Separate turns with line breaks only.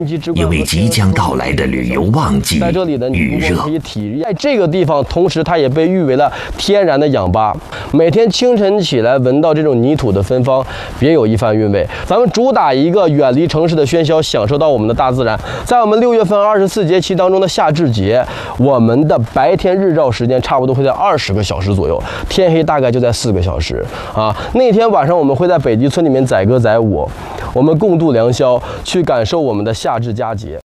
因为即将到来的旅游旺季，
在这里呢，你
预热
可以体验。在这个地方，同时它也被誉为了天然的氧吧。每天清晨起来，闻到这种泥土的芬芳，别有一番韵味。咱们主打一个远离城市的喧嚣，享受到我们的大自然。在我们6月份24节气当中的夏至节，我们的白天日照时间差不多会在20个小时左右，天黑大概就在4个小时啊。那天晚上我们会在北极村里面载歌载舞，我们共度良宵，去感受我们的夏至佳节。